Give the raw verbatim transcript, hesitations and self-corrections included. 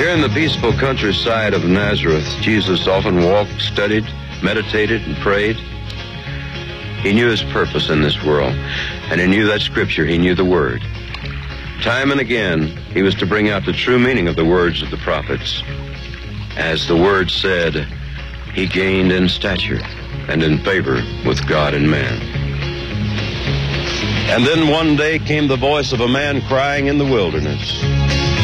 There in the peaceful countryside of Nazareth, Jesus often walked, studied, meditated, and prayed. He knew his purpose in this world, and he knew that Scripture. He knew the Word. Time and again, he was to bring out the true meaning of the words of the prophets. As the Word said, he gained in stature and in favor with God and man. And then one day came the voice of a man crying in the wilderness,